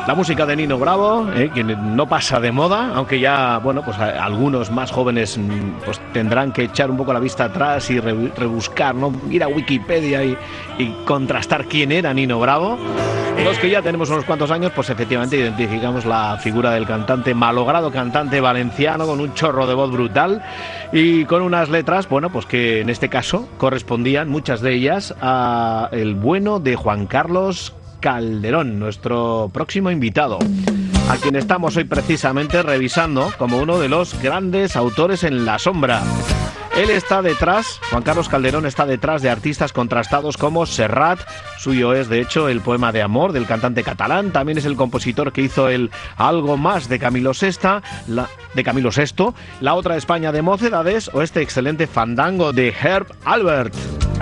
La música de Nino Bravo, que no pasa de moda, aunque ya, bueno, pues algunos más jóvenes pues tendrán que echar un poco la vista atrás y rebuscar, ¿no? Ir a Wikipedia y contrastar quién era Nino Bravo. Los que ya tenemos unos cuantos años, pues efectivamente identificamos la figura del cantante, malogrado cantante valenciano, con un chorro de voz brutal y con unas letras, bueno, pues que en este caso correspondían, muchas de ellas, a el bueno de Juan Carlos Calderón, nuestro próximo invitado, a quien estamos hoy precisamente revisando como uno de los grandes autores en la sombra. Él está detrás, Juan Carlos Calderón está detrás de artistas contrastados como Serrat, suyo es de hecho el poema de amor del cantante catalán, también es el compositor que hizo el Algo más de Camilo VI, la otra España de Mocedades o este excelente fandango de Herb Alpert.